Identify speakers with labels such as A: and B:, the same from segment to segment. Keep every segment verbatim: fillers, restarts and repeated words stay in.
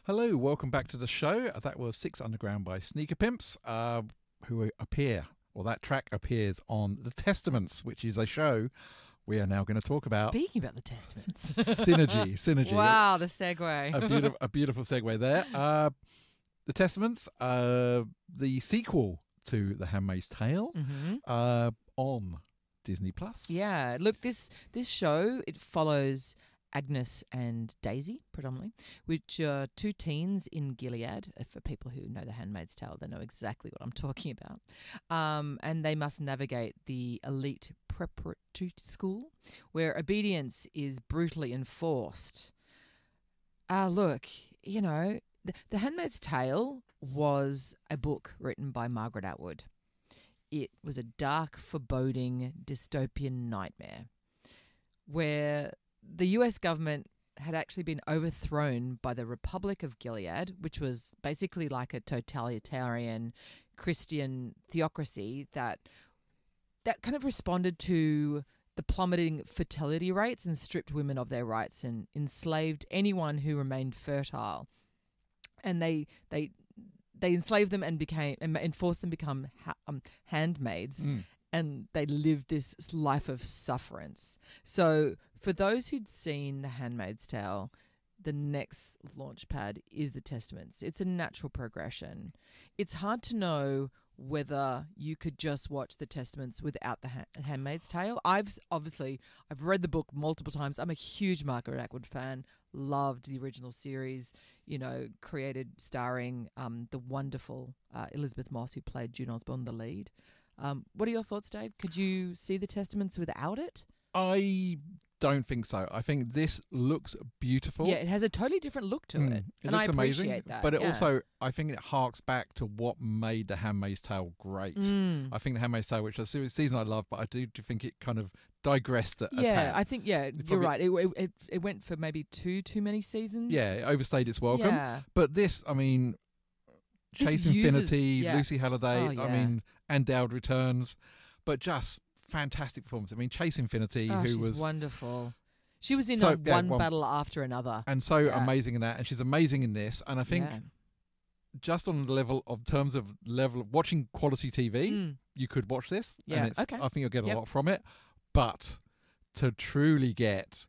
A: Hello, welcome back to the show. That was Six Underground by Sneaker Pimps, uh, who appear, or that track appears on The Testaments, which is a show we are now going to talk about.
B: Speaking about The Testaments.
A: Synergy, Synergy.
B: Wow, the segue.
A: a, beautiful, a beautiful segue there. Uh, the Testaments, uh, the sequel to The Handmaid's Tale,
B: Mm-hmm.
A: uh, on Disney Plus.
B: Yeah, look, this this show, it follows Agnes and Daisy, predominantly, which are two teens in Gilead. For people who know The Handmaid's Tale, they know exactly what I'm talking about. Um, and they must navigate the elite preparatory school, where obedience is brutally enforced. Ah, uh, look, you know, the, the Handmaid's Tale was a book written by Margaret Atwood. It was a dark, foreboding, dystopian nightmare where the U S government had actually been overthrown by the Republic of Gilead, which was basically like a totalitarian Christian theocracy that that kind of responded to the plummeting fertility rates and stripped women of their rights and enslaved anyone who remained fertile. And they they they enslaved them and became and enforced them to become ha- um, handmaids.
A: Mm.
B: And they lived this life of sufferance. So for those who'd seen The Handmaid's Tale, the next launch pad is The Testaments. It's a natural progression. It's hard to know whether you could just watch The Testaments without The ha- Handmaid's Tale. I've obviously, I've read the book multiple times. I'm a huge Margaret Atwood fan. Loved the original series, you know, created starring um, the wonderful uh, Elizabeth Moss, who played June Osborne, the lead. Um, what are your thoughts, Dave? Could you see The Testaments without it?
A: I don't think so. I think this looks beautiful.
B: Yeah, it has a totally different look to
A: Mm,
B: it.
A: it
B: and
A: looks
B: I appreciate
A: amazing,
B: that.
A: but it
B: yeah.
A: also, I think it harks back to what made The Handmaid's Tale great.
B: Mm.
A: I think The Handmaid's Tale, which is a season I love, but I do, do think it kind of digressed a, a
B: Yeah,
A: tad.
B: I think, yeah, you're
A: probably-
B: right. It, it it went for maybe two too many seasons.
A: Yeah, it overstayed its welcome.
B: Yeah.
A: But this, I mean,
B: This
A: Chase
B: uses-
A: Infinity,
B: yeah.
A: Lucy Halliday,
B: Oh,
A: I
B: yeah.
A: mean, and Dowd returns, but just fantastic performance. I mean, Chase Infinity,
B: Oh,
A: who
B: she's
A: was
B: wonderful. She was in
A: So,
B: a
A: yeah,
B: one
A: one-
B: battle after another.
A: and so
B: Yeah.
A: amazing in that, and she's amazing in this. And I think
B: Yeah.
A: just on the level of terms of level of watching quality T V,
B: Mm.
A: you could watch this.
B: Yeah,
A: and it's,
B: okay.
A: I think you'll get a
B: Yep.
A: lot from it. But to truly get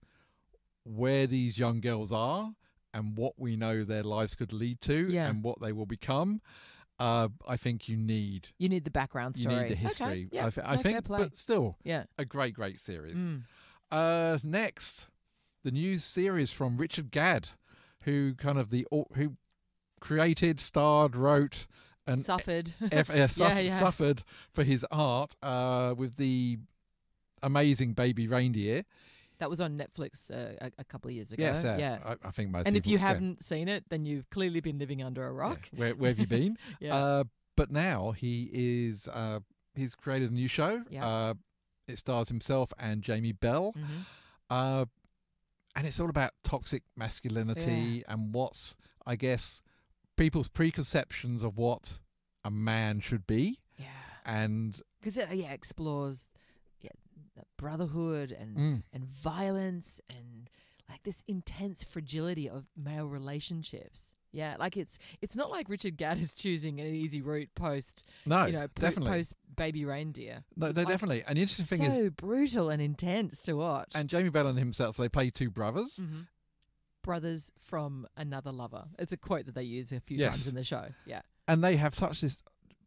A: where these young girls are and what we know their lives could lead to
B: Yeah.
A: and what they will become, uh, I think you need
B: You need the background
A: you
B: story.
A: need the history.
B: Okay. Yeah.
A: I, th- I
B: No, fair
A: think,
B: play.
A: but still,
B: Yeah.
A: a great, great series.
B: Mm.
A: Uh, next, the new series from Richard Gadd, who kind of the who created, starred, wrote, and
B: Suffered.
A: F- uh, suff-
B: Yeah, yeah.
A: suffered for his art uh, with the amazing Baby Reindeer.
B: That was on Netflix uh, a, a couple of years ago.
A: Yes, uh,
B: yeah.
A: I, I think most.
B: And if
A: people-
B: you
A: yeah,
B: haven't seen it, then you've clearly been living under a
A: yeah.
B: rock.
A: Where, where have you been?
B: Yeah.
A: uh, but now he is. Uh, he's created a new show.
B: Yeah.
A: Uh, it stars himself and Jamie Bell.
B: Mhm.
A: Uh, and it's all about toxic masculinity and what's, I guess, people's preconceptions of what a man should be.
B: Yeah.
A: And
B: Because it yeah, explores yeah, the brotherhood and,
A: mm,
B: and violence and like this intense fragility of male relationships. Yeah, like it's it's not like Richard Gadd is choosing an easy route post,
A: no,
B: you know, po-
A: definitely.
B: post Baby Reindeer.
A: No, they
B: Like,
A: definitely. And the interesting thing
B: so
A: is,
B: brutal and intense to watch.
A: and Jamie Bell and himself, they play two brothers.
B: hmm Brothers from another lover. It's a quote that they use a few
A: Yes.
B: times in the show. Yeah.
A: And they have such this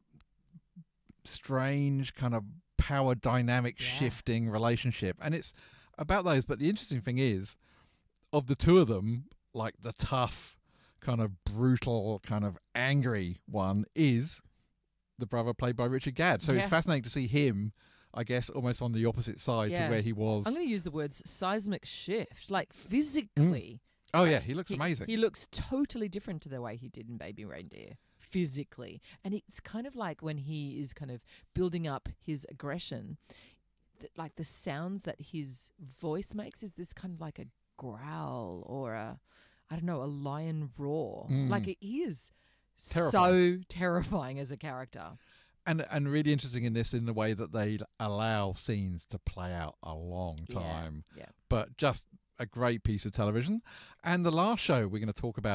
A: strange kind of power dynamic
B: Yeah.
A: shifting relationship. And it's about those. But the interesting thing is, of the two of them, like the tough, kind of brutal, kind of angry one is the brother played by Richard Gadd. So
B: Yeah.
A: it's fascinating to see him, I guess, almost on the opposite side
B: Yeah.
A: to where he was.
B: I'm going to use the words seismic shift. Like physically.
A: oh,
B: like,
A: yeah, he looks
B: he,
A: amazing.
B: He looks totally different to the way he did in Baby Reindeer. Physically. And it's kind of like when he is kind of building up his aggression, th- like the sounds that his voice makes is this kind of like a growl or a, I don't know, a lion roar.
A: Mm.
B: Like it is
A: Terrifying.
B: so terrifying as a character.
A: And and really interesting in this in the way that they allow scenes to play out a long
B: Yeah,
A: time.
B: yeah.
A: But just a great piece of television. And the last show we're going to talk about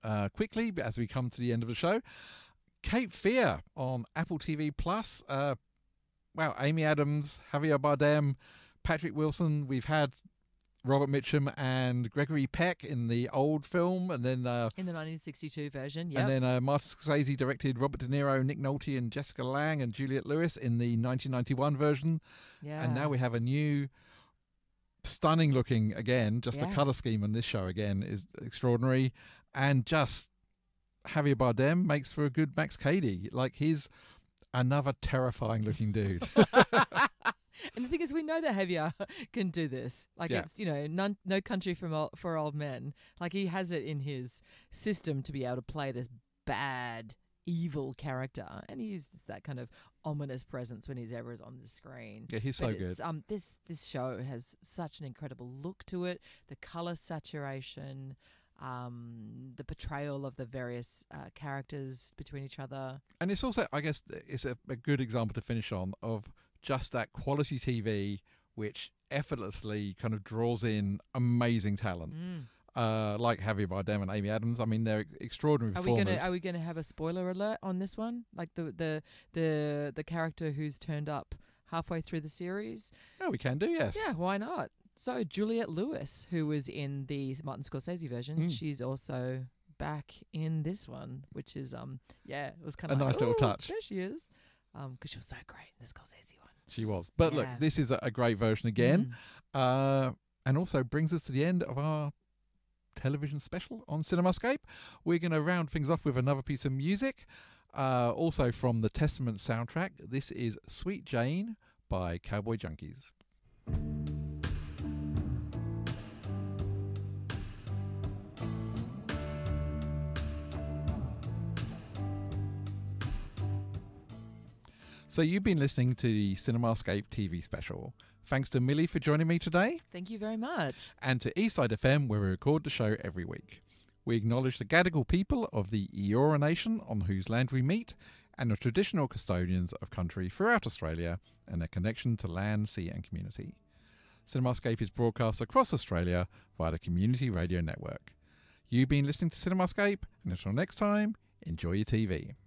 A: uh, quickly as we come to the end of the show. Cape Fear on Apple T V Plus. Uh, wow, Amy Adams, Javier Bardem, Patrick Wilson. We've had Robert Mitchum and Gregory Peck in the old film, and then uh,
B: in the nineteen sixty-two version, yeah.
A: And then uh, Martin Scorsese directed Robert De Niro, Nick Nolte, and Jessica Lange and Juliette Lewis in the nineteen ninety-one version.
B: Yeah.
A: And now we have a new, stunning looking again. Just
B: Yeah.
A: the color scheme on this show again is extraordinary, and just Javier Bardem makes for a good Max Cady. Like, he's another terrifying looking dude.
B: And the thing is, we know that Javier can do this. Like,
A: Yeah.
B: it's, you know, none, no country from old, for old men. Like, he has it in his system to be able to play this bad, evil character. And he's that kind of ominous presence when he's ever on the screen.
A: Yeah, he's
B: But
A: so
B: it's,
A: good.
B: Um, this, this show has such an incredible look to it. The color saturation, um, the portrayal of the various uh, characters between each other.
A: And it's also, I guess, it's a, a good example to finish on of just that quality T V which effortlessly kind of draws in amazing talent.
B: Mm.
A: Uh, like Javier Bardem and Amy Adams. I mean, they're extraordinary
B: Are we
A: performers.
B: gonna Are we gonna have a spoiler alert on this one? Like the the the the character who's turned up halfway through the series?
A: Oh, we can do, yes.
B: Yeah, why not? So Juliette Lewis, who was in the Martin Scorsese version,
A: Mm.
B: she's also back in this one, which is um yeah, it was kind
A: A
B: of
A: nice
B: like,
A: little
B: "Ooh,
A: touch."
B: There she is, um, because she was so great in the Scorsese one.
A: She was. But look,
B: Yeah.
A: this is a, a great version again.
B: Mm.
A: Uh, and also brings us to the end of our television special on CinemaScape. We're going to round things off with another piece of music, uh, also from the Testament soundtrack. This is Sweet Jane by Cowboy Junkies. So you've been listening to the CinemaScape T V special. Thanks to Millie for joining me today,
B: Thank you very much.
A: and to Eastside F M, where we record the show every week. We acknowledge the Gadigal people of the Eora Nation, on whose land we meet, and the traditional custodians of country throughout Australia and their connection to land, sea and community. CinemaScape is broadcast across Australia via the Community Radio Network. You've been listening to CinemaScape, and until next time, enjoy your T V.